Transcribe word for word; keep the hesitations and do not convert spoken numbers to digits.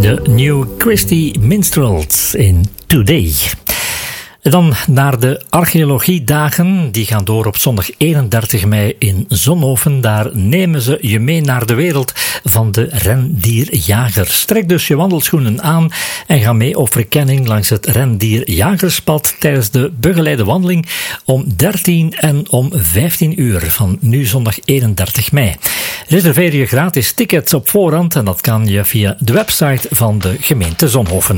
de New Christie Minstrels in Today. Dan naar de archeologiedagen. Die gaan door op zondag eenendertig mei in Zonhoven. Daar nemen ze je mee naar de wereld van de rendierjagers. Trek dus je wandelschoenen aan en ga mee op verkenning langs het rendierjagerspad tijdens de begeleide wandeling om dertien en om vijftien uur van nu zondag eenendertig mei. Reserveer je gratis tickets op voorhand en dat kan je via de website van de gemeente Zonhoven.